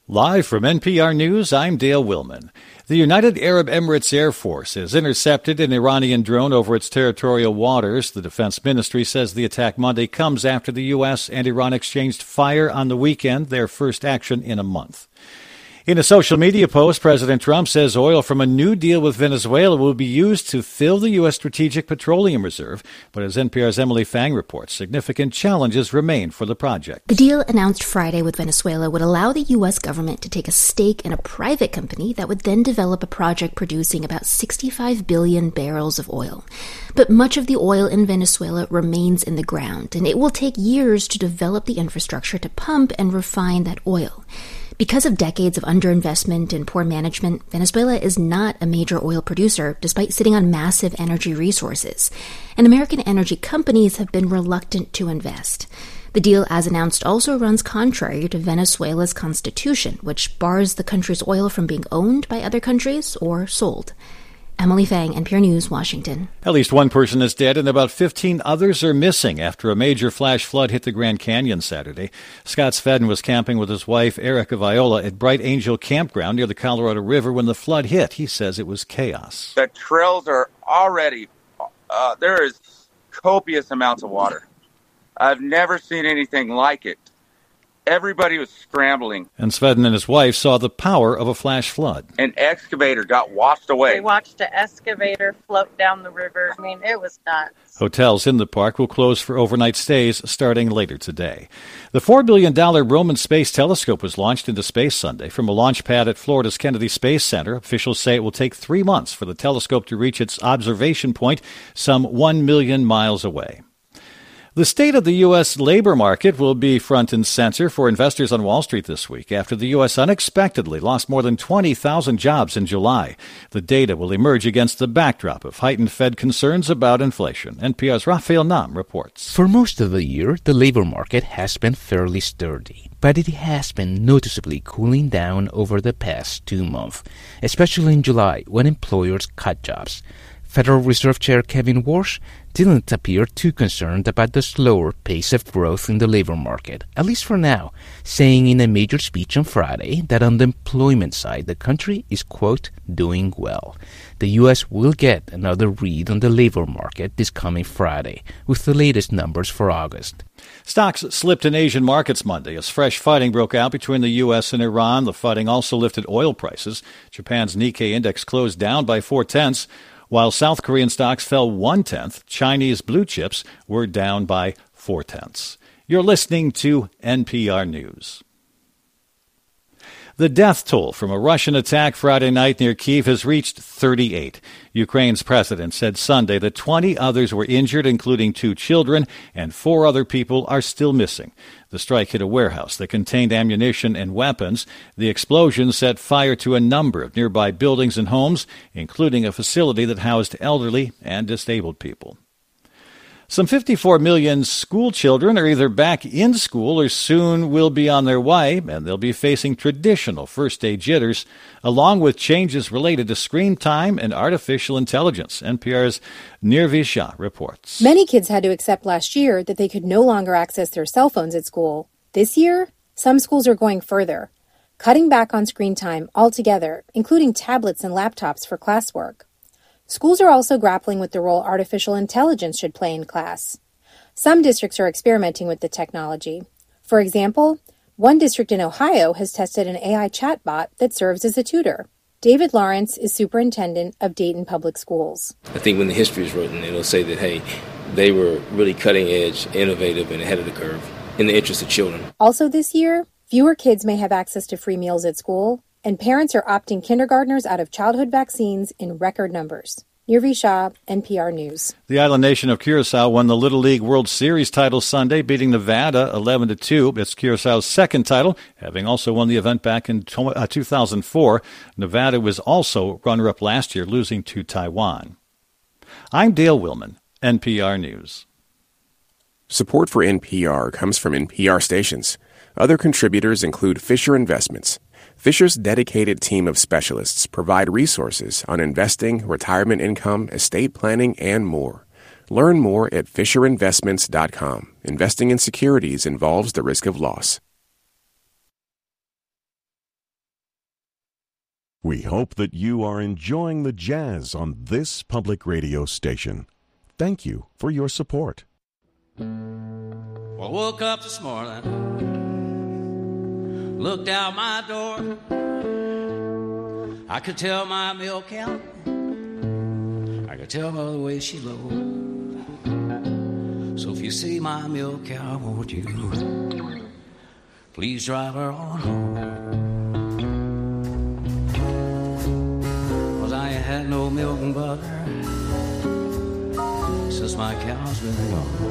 Live from NPR News, I'm Dale Willman. The United Arab Emirates Air Force has intercepted an Iranian drone over its territorial waters. The Defense Ministry says the attack Monday comes after the U.S. and Iran exchanged fire on the weekend, their first action in a month. In a social media post, President Trump says oil from a new deal with Venezuela will be used to fill the U.S. Strategic Petroleum Reserve. But as NPR's Emily Fang reports, significant challenges remain for the project. The deal announced Friday with Venezuela would allow the U.S. government to take a stake in a private company that would then develop a project producing about 65 billion barrels of oil. But much of the oil in Venezuela remains in the ground, and it will take years to develop the infrastructure to pump and refine that oil. Because of decades of underinvestment and poor management, Venezuela is not a major oil producer, despite sitting on massive energy resources. And American energy companies have been reluctant to invest. The deal, as announced, also runs contrary to Venezuela's constitution, which bars the country's oil from being owned by other countries or sold. Emily Fang, NPR News, Washington. At least one person is dead and about 15 others are missing after a major flash flood hit the Grand Canyon Saturday. Scott Svedden was camping with his wife, Erica Viola, at Bright Angel Campground near the Colorado River when the flood hit. He says it was chaos. The trails are already, there is copious amounts of water. I've never seen anything like it. Everybody was scrambling. And Svedden and his wife saw the power of a flash flood. An excavator got washed away. We watched an excavator float down the river. I mean, it was nuts. Hotels in the park will close for overnight stays starting later today. The $4 billion Roman Space Telescope was launched into space Sunday from a launch pad at Florida's Kennedy Space Center. Officials say it will take 3 months for the telescope to reach its observation point some 1 million miles away. The state of the U.S. labor market will be front and center for investors on Wall Street this week after the U.S. unexpectedly lost more than 20,000 jobs in July. The data will emerge against the backdrop of heightened Fed concerns about inflation. NPR's Raphael Nam reports. For most of the year, the labor market has been fairly sturdy, but it has been noticeably cooling down over the past 2 months, especially in July when employers cut jobs. Federal Reserve Chair Kevin Warsh didn't appear too concerned about the slower pace of growth in the labor market, at least for now, saying in a major speech on Friday that on the employment side, the country is, quote, doing well. The U.S. will get another read on the labor market this coming Friday, with the latest numbers for August. Stocks slipped in Asian markets Monday as fresh fighting broke out between the U.S. and Iran. The fighting also lifted oil prices. Japan's Nikkei index closed down by 0.4, while South Korean stocks fell 0.1. Chinese blue chips were down by 0.4. You're listening to NPR News. The death toll from a Russian attack Friday night near Kyiv has reached 38. Ukraine's president said Sunday that 20 others were injured, including 2 children, and 4 other people are still missing. The strike hit a warehouse that contained ammunition and weapons. The explosion set fire to a number of nearby buildings and homes, including a facility that housed elderly and disabled people. Some 54 million school children are either back in school or soon will be on their way, and they'll be facing traditional first-day jitters, along with changes related to screen time and artificial intelligence. NPR's Nirvi Shah reports. Many kids had to accept last year that they could no longer access their cell phones at school. This year, some schools are going further, cutting back on screen time altogether, including tablets and laptops for classwork. Schools are also grappling with the role artificial intelligence should play in class. Some districts are experimenting with the technology. For example, one district in Ohio has tested an AI chatbot that serves as a tutor. David Lawrence is superintendent of Dayton Public Schools. I think when the history is written, it'll say that, hey, they were really cutting edge, innovative, and ahead of the curve in the interest of children. Also this year, fewer kids may have access to free meals at school, and parents are opting kindergartners out of childhood vaccines in record numbers. Nirvi Shah, NPR News. The island nation of Curacao won the Little League World Series title Sunday, beating Nevada 11-2. It's Curaçao's second title, having also won the event back in 2004. Nevada was also runner-up last year, losing to Taiwan. I'm Dale Willman, NPR News. Support for NPR comes from NPR stations. Other contributors include Fisher Investments. Fisher's dedicated team of specialists provide resources on investing, retirement income, estate planning, and more. Learn more at FisherInvestments.com. Investing in securities involves the risk of loss. We hope that you are enjoying the jazz on this public radio station. Thank you for your support. Well, I woke up this morning, looked out my door. I could tell my milk cow, I could tell by the way she lowed. So if you see my milk cow, won't you please drive her on home? 'Cause I ain't had no milk and butter since my cow's been gone.